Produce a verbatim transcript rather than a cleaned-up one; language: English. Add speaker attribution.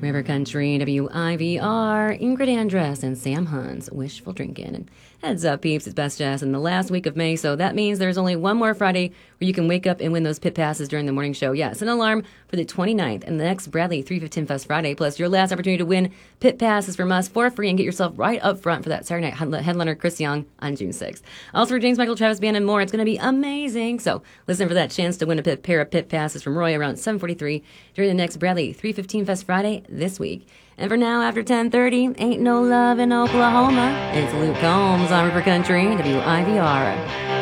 Speaker 1: River Country, W I V R, Ingrid Andress and Sam Huns, wishful drinking. And heads up, peeps, it's Best Jazz in the last week of May, so that means there's only one more Friday where you can wake up and win those pit passes during the morning show. Yes, an alarm for the twenty-ninth and the next Bradley three fifteen Fest Friday, plus your last opportunity to win pit passes from us for free and get yourself right up front for that Saturday night headliner Chris Young on June sixth. Also for James Michael Travis Band and more, it's going to be amazing. So listen for that chance to win a pit, pair of pit passes from Roy around seven forty-three during the next Bradley three fifteen Fest Friday this week. And for now, after ten thirty, ain't no love in Oklahoma. It's Luke Combs on River Country, W I V R.